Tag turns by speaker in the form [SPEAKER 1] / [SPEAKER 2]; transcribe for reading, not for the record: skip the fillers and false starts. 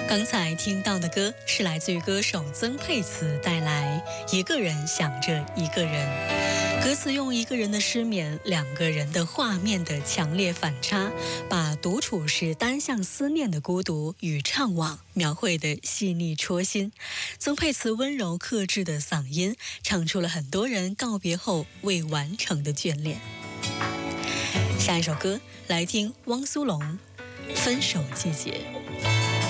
[SPEAKER 1] 刚才听到的歌是来自于歌手曾沛慈带来《一个人想着一个人》，歌词用一个人的失眠、两个人的画面的强烈反差，把独处时单向思念的孤独与怅惘描绘得细腻戳心。曾沛慈温柔克制的嗓音，唱出了很多人告别后未完成的眷恋。下一首歌来听汪苏泷《分手季节》。